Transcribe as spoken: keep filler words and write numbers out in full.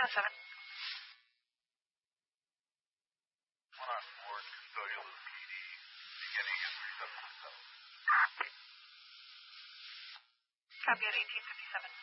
oh seven. One on board, custodial P D, beginning at three seven seven. Copy at eighteen